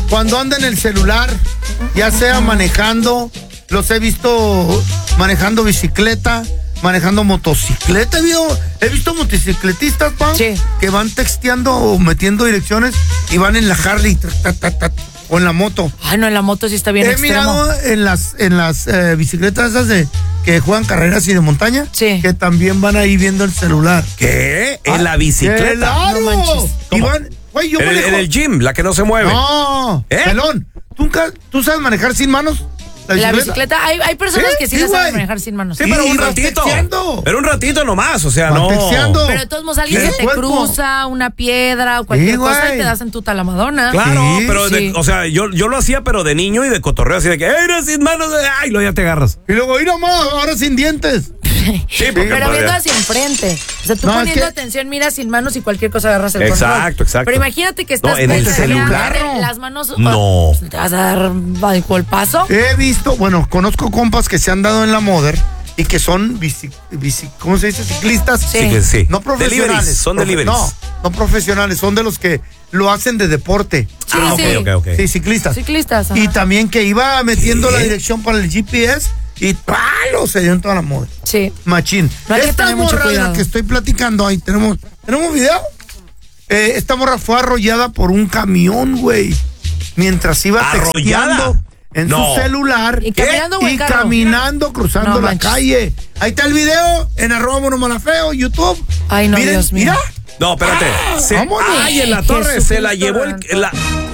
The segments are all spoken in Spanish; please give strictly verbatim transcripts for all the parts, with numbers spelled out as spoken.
cuando anda en el celular, ya sea manejando, los he visto manejando bicicleta, manejando motocicleta. He visto, he visto motocicletistas, Pau, sí, que van texteando o metiendo direcciones y van en la Harley ta, ta, ta, o en la moto. Ay, no, en la moto sí está bien He extremo. mirado en las, en las eh, bicicletas esas de que juegan carreras y de montaña, sí, que también van ahí viendo el celular. ¿Qué? ¿En ah, la bicicleta? ¡Claro! No manches. Y van, güey, yo ¿En, el, manejo... en el gym, la que no se mueve. No, ¿Eh? pelón. ¿Tú, nunca, ¿Tú sabes manejar sin manos? La bicicleta, la bicicleta hay, hay personas ¿Sí? que sí, sí la saben güey. manejar sin manos. Sí, pero Sí, un vas ratito. texteando. Pero un ratito nomás, o sea, Vas no. texteando. Pero de todos modos, alguien ¿Qué? se te Cuerpo. cruza una piedra o cualquier Sí, cosa güey. y te das en tuta la Madonna. Claro, Sí, pero, de- sí. o sea, yo, yo lo hacía, pero de niño y de cotorreo, así de que, ¡ay, no, sin manos! ¡Ay, lo ya te agarras! Y luego, ir nomás, ahora sin dientes. Sí, porque Pero pues, viendo ya- hacia enfrente. O sea, tú No, es poniendo que- atención, miras sin manos y cualquier cosa agarras el Exacto, control. exacto. Pero imagínate que estás No, en el texteando, celular. en las manos. No. oh, te vas a dar el golpazo. He visto, bueno, conozco compas que se han dado en la Moder y que son bici, bici ¿cómo se dice? Ciclistas. Sí. Sí, que sí. No profesionales. Deliveries, son Profe- deliveries. No, no profesionales, son de los que lo hacen de deporte. Sí, Ah, ok, sí. ok, ok. Sí, ciclistas. Ciclistas. ajá. Y también que iba metiendo ¿Qué? la dirección para el G P S y palo, se dio en toda la Moder. Sí. Machín. No hay que Esta tener mucho morra de la cuidado. que estoy platicando ahí, tenemos, tenemos video. Eh, esta morra fue arrollada por un camión, güey. Mientras iba ¿Arrollada? texteando en No. su celular. ¿Y caminando o en y carro? caminando, cruzando No la manches. calle. Ahí está el video en arroba monomalafeo, YouTube. Ay, no, Miren, Dios mío. Mira. No, espérate. Se- vámonos. ¡Ay, en la torre! Se la llevó el... la-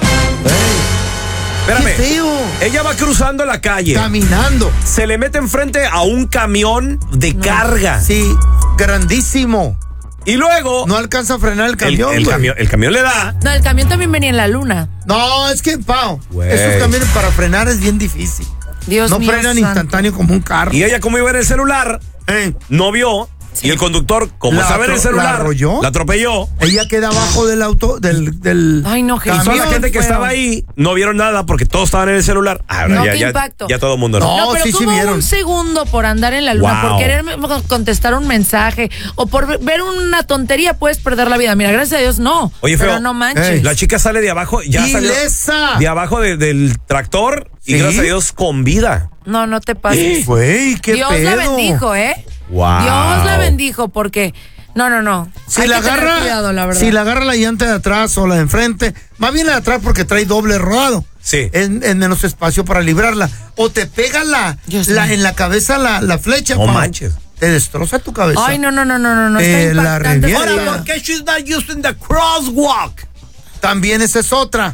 Espérame. Qué feo. Ella va cruzando la calle. Caminando. Se le mete enfrente a un camión de carga. Sí, grandísimo. Y luego... No alcanza a frenar el el, camión, el güey. camión, el camión le da. No, el camión también venía en la luna. No, es que, Pau, Güey. esos camiones para frenar es bien difícil. Dios no mío. frenan santo. instantáneo como un carro. Y ella, como iba en el celular, Eh, no vio. Sí. Y el conductor, como La sabe en el atro- celular, ¿la arrolló? la atropelló. ella queda abajo del auto, del, del Ay, no, Y Jesús. toda la Camión gente que feo. estaba ahí no vieron nada porque todos estaban en el celular. Ahora No, ya, qué ya, impacto. ya todo el mundo no. No, No, pero sí, sí como vieron. un segundo por andar en la luna, Wow. por querer contestar un mensaje o por ver una tontería puedes perder la vida. Mira, gracias a Dios no. Oye, pero feo, no manches. Ey. La chica sale de abajo, ya salió ¡Ilesa! de abajo de- del tractor y ¿Sí? gracias a Dios con vida. No, no te pases. Güey, qué Dios pedo. la bendijo, ¿eh? Wow. Dios la bendijo porque no, no, no. Si Hay la que tener agarra, cuidado, la verdad. si la agarra la llanta de atrás o la de enfrente, más bien la de atrás porque trae doble rodado. Sí. En, en menos espacio para librarla. O te pega la, Dios la mío. en la cabeza la, la flecha. No Pau. manches. Te destroza tu cabeza. Ay, no, no, no, no, no, no. Eh, Está la impactante. revienta. Ahora, Ahora, ¿por qué? she's not using the crosswalk? También esa es otra.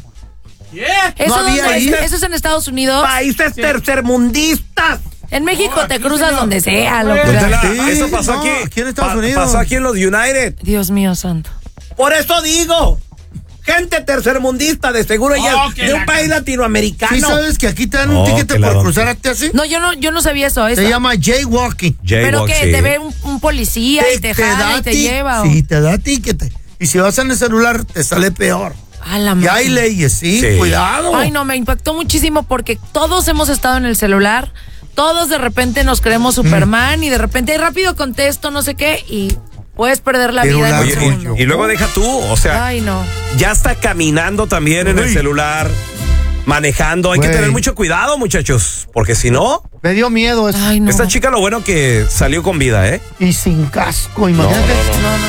Eso, no había dónde ahí. es? Eso es en Estados Unidos. Países tercermundistas. En México te cruzas donde sea, loco. Don Tela, Sí, eso pasó no, aquí. aquí en Estados Pa- Unidos. Pasó aquí en los United. Dios mío santo. Por eso digo, gente tercermundista, de seguro ella de un país latinoamericano. ¿Sí sabes que aquí te dan No, un ticket que la por don- cruzarte así? No, yo no, yo no sabía eso. eso. Se llama jaywalking. Pero Jaywalk, que sí. te ve un, un policía y te, jala y te ti- lleva. o- Sí, te da ticket. Y si vas en el celular, te sale peor. A la Y madre. hay leyes, sí, Sí. cuidado. Ay, no, me impactó muchísimo porque todos hemos estado en el celular, todos de repente nos creemos Superman y de repente "Ay, rápido contesto, no sé qué, y puedes perder la Pero vida la- en un Oye, segundo. y, y luego deja tú, o sea, Ay, no. ya está caminando también en el Uy. celular, manejando. Hay que Güey. tener mucho cuidado, muchachos, porque si no, Me dio miedo eso. Ay, no. esta chica lo bueno que salió con vida, ¿eh? Y sin casco, imagínate. No, no.